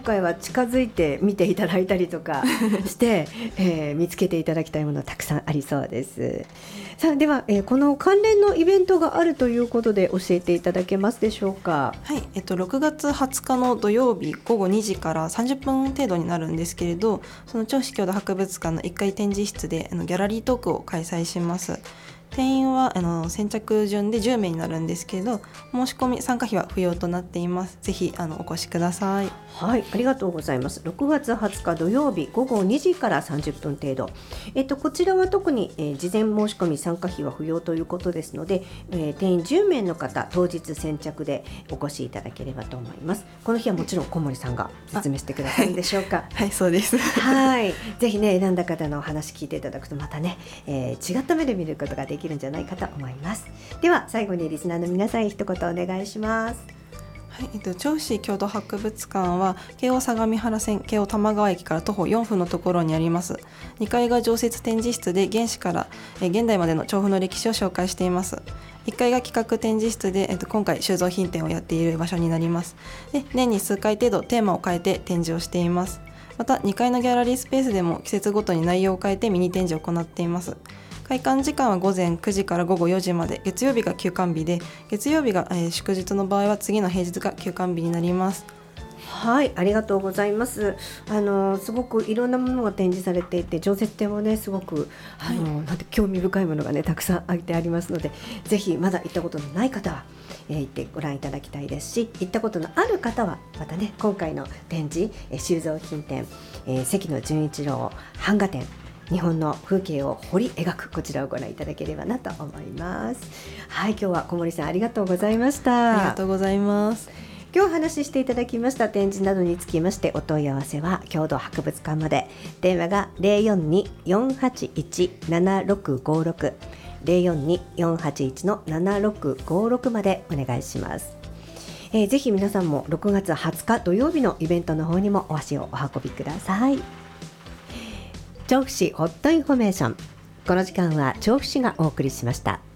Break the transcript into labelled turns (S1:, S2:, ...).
S1: 回は近づいて見ていただいたりとかして、見つけていただきたいものたくさんありそうです。さあでは、この関連のイベントがあるということで教えていただけますでしょうか。
S2: はい、6月20日の土曜日午後2時から30分程度になるんですけれど、その銚子郷土博物館の1階展示室でギャラリートークを開催します。定員は先着順で10名になるんですけど、申し込み参加費は不要となっています。ぜひお越しください。
S1: はい、ありがとうございます。6月20日土曜日午後2時から30分程度、こちらは特に、事前申し込み参加費は不要ということですので、定員10名の方当日先着でお越しいただければと思います。この日はもちろん小森さんが説明してくださるんでしょうか。
S2: はい、そうです。
S1: はい、ぜひね選んだ方のお話聞いていただくとまたね、違った目で見ることができるんじゃないかと思います。では最後にリスナーの皆さん一言お願いします。
S2: はい、銚子郷土博物館は京王相模原線京王多摩川駅から徒歩4分のところにあります。2階が常設展示室で原始から現代までの調布の歴史を紹介しています。1階が企画展示室で、今回収蔵品展をやっている場所になります。で、年に数回程度テーマを変えて展示をしています。また2階のギャラリースペースでも季節ごとに内容を変えてミニ展示を行っています。開館時間は午前9時から午後4時まで、月曜日が休館日で、月曜日が、祝日の場合は次の平日が休館日になります。
S1: はい、ありがとうございます。すごくいろんなものが展示されていて、常設展もねすごくなんて興味深いものがねたくさん置いてありますので、ぜひまだ行ったことのない方は、行ってご覧いただきたいですし、行ったことのある方はまたね今回の展示、収蔵品展、関野純一郎版画展、日本の風景を彫り描く、こちらをご覧いただければなと思います。はい、今日は小森さんありがとうございました。
S2: ありがとうございます。
S1: 今日お話ししていただきました展示などにつきましてお問い合わせは郷土博物館まで。電話が 042-481-7656 042-481-7656 までお願いします。ぜひ皆さんも6月20日土曜日のイベントの方にもお足をお運びください。調布市ホットインフォメーション、この時間は調布市がお送りしました。